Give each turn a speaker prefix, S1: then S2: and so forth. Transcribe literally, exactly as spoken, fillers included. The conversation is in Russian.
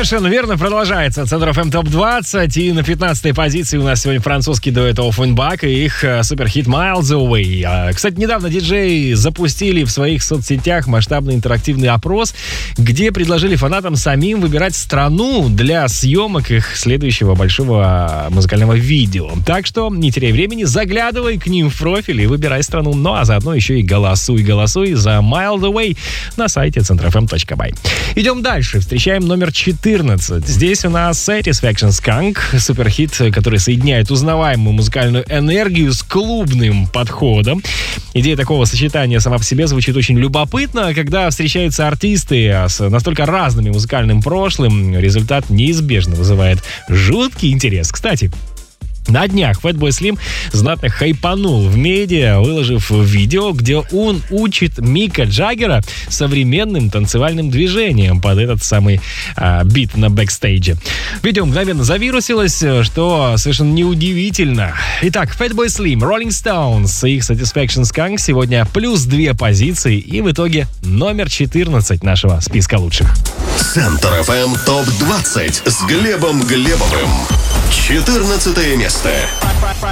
S1: Совершенно верно, продолжается Центр эф эм топ двадцать, и на пятнадцатой позиции у нас сегодня французский дуэт Offenbach и их суперхит Miles Away. Кстати, недавно диджеи запустили в своих соцсетях масштабный интерактивный опрос, где предложили фанатам самим выбирать страну для съемок их следующего большого музыкального видео. Так что не теряй времени, заглядывай к ним в профиль и выбирай страну, ну а заодно еще и голосуй, голосуй за Miles Away на сайте центр эф эм точка бай. Идем дальше, встречаем номер четырнадцать. Здесь у нас Satisfaction Skunk, суперхит, который соединяет узнаваемую музыкальную энергию с клубным подходом. Идея такого сочетания сама по себе звучит очень любопытно. Когда встречаются артисты с настолько разным музыкальным прошлым, результат неизбежно вызывает жуткий интерес. Кстати, на днях Fatboy Slim знатно хайпанул в медиа, выложив видео, где он учит Мика Джаггера современным танцевальным движением под этот самый а, бит на бэкстейдже. Видео мгновенно завирусилось, что совершенно неудивительно. Итак, Fatboy Slim, Rolling Stones и их Satisfaction Skunk сегодня плюс две позиции и в итоге номер четырнадцать нашего списка лучших.
S2: Центр эф эм топ двадцать с Глебом Глебовым. четырнадцатое место.